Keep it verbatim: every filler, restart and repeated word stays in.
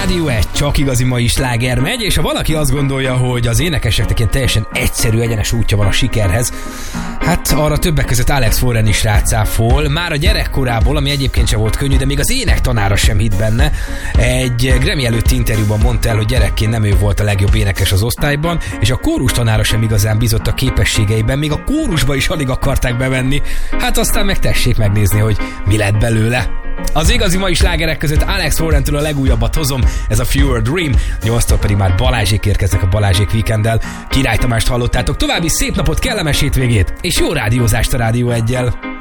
Rádió egy, csak igazi mai sláger megy, és ha valaki azt gondolja, hogy az énekeseknek ilyen teljesen egyszerű, egyenes útja van a sikerhez, hát arra többek között Alex Forren is rácáfol. Már a gyerekkorából, ami egyébként sem volt könnyű, de még az énektanára sem hitt benne. Egy Grammy előtti interjúban mondta el, hogy gyerekként nem ő volt a legjobb énekes az osztályban, és a kórus tanára sem igazán bízott a képességeiben, még a kórusba is alig akarták bevenni. Hát aztán meg tessék megnézni, hogy mi lett belőle. Az igazi mai slágerek között Alex Forrentől a legújabbat hozom, ez a Fewer Dream, nyolctól pedig már Balázsék érkeznek a Balázsék Weekenddel. Király Tamást hallottátok, további szép napot, kellemes hétvégét, és jó rádiózást a Rádió egyel!